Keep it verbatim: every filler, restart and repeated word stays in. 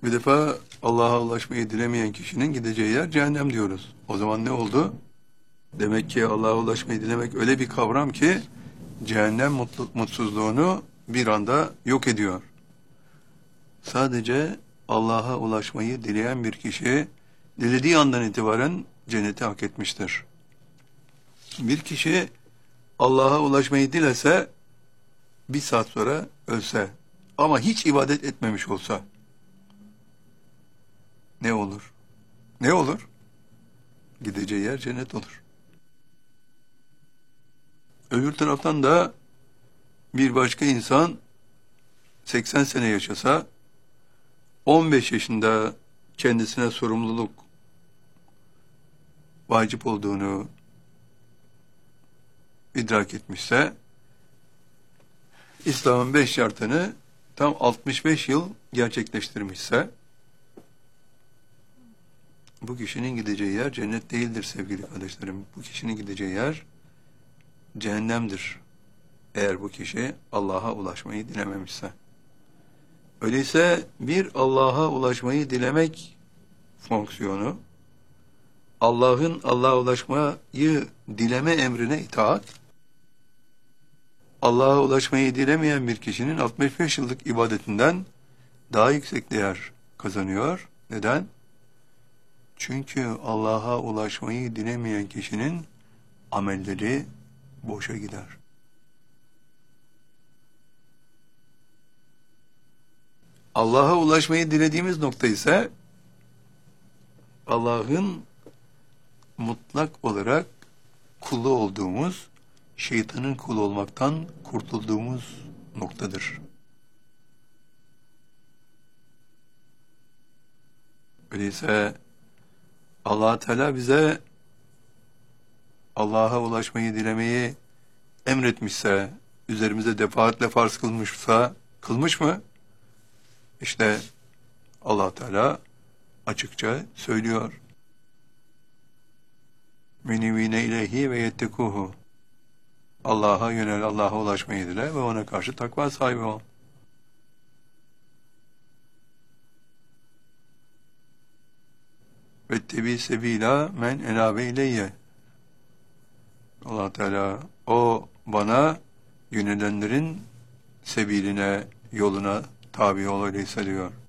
Bir defa Allah'a ulaşmayı dilemeyen kişinin gideceği yer cehennem diyoruz. O zaman ne oldu? Demek ki Allah'a ulaşmayı dilemek öyle bir kavram ki cehennem mutlu, mutsuzluğunu bir anda yok ediyor. Sadece Allah'a ulaşmayı dileyen bir kişi dilediği andan itibaren cenneti hak etmiştir. Bir kişi Allah'a ulaşmayı dilese bir saat sonra ölse ama hiç ibadet etmemiş olsa ne olur? Ne olur? Gideceği yer cennet olur. Öbür taraftan da bir başka insan seksen sene yaşasa, on beş yaşında kendisine sorumluluk vacip olduğunu idrak etmişse, İslam'ın beş şartını tam altmış beş yıl gerçekleştirmişse, bu kişinin gideceği yer cennet değildir sevgili kardeşlerim. Bu kişinin gideceği yer cehennemdir. Eğer bu kişi Allah'a ulaşmayı dilememişse. Öyleyse bir Allah'a ulaşmayı dilemek fonksiyonu, Allah'ın Allah'a ulaşmayı dileme emrine itaat, Allah'a ulaşmayı dilemeyen bir kişinin altmış beş yıllık ibadetinden daha yüksek değer kazanıyor. Neden? Çünkü Allah'a ulaşmayı dilemeyen kişinin amelleri boşa gider. Allah'a ulaşmayı dilediğimiz nokta ise Allah'ın mutlak olarak kulu olduğumuz, şeytanın kulu olmaktan kurtulduğumuz noktadır. Öyleyse Allah Teala bize Allah'a ulaşmayı dilemeyi emretmişse, üzerimize defaatle farz kılmışsa, kılmış mı? İşte Allah Teala açıkça söylüyor. Menivine ileyhi ve yettekuhu. Allah'a yönel, Allah'a ulaşmayı dile ve ona karşı takva sahibi ol. Vettebi sebila men enabe ileyye. Allah Teala o bana yönelenlerin sebiline, yoluna tabi ol öyleyse diyor.